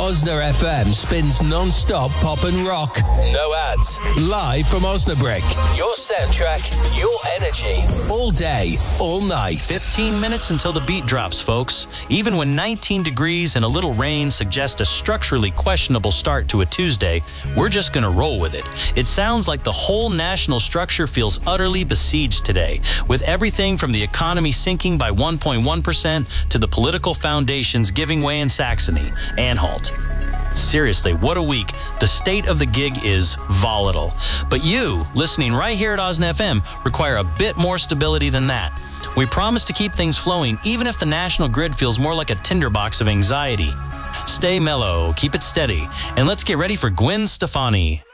Osna FM spins non-stop pop and rock. No ads. Live from Osnabrück. Your soundtrack, your energy. All day, all night. 15 minutes until the beat drops, folks. Even when 19 degrees and a little rain suggest a structurally questionable start to a Tuesday, we're just going to roll with it. It sounds like the whole national structure feels utterly besieged today, with everything from the economy sinking by 1.1% to the political foundations giving way in Saxony. Anhalt. Seriously, what a week. The state of the gig is volatile. But you, listening right here at Osna FM, require a bit more stability than that. We promise to keep things flowing, even if the national grid feels more like a tinderbox of anxiety. Stay mellow, keep it steady, and let's get ready for Gwen Stefani.